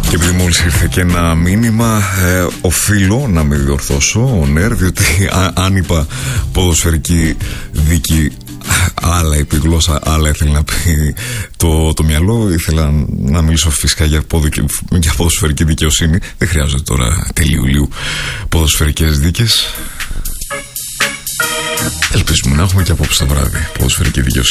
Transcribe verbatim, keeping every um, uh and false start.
Και επειδή μόλις ήρθε και ένα μήνυμα, ε, οφείλω να με διορθώσω, ο Νέρ, διότι α, αν είπα ποδοσφαιρική δίκη, άλλα είπε η γλώσσα, άλλα ήθελε να πει το, το μυαλό. Ήθελα να μιλήσω φυσικά για, ποδο, για ποδοσφαιρική δικαιοσύνη. Δεν χρειάζεται τώρα τελειουλίου ποδοσφαιρικές δίκες. Ελπίζουμε να έχουμε και απόψε το βράδυ ποδοσφαιρική δικαιοσύνη.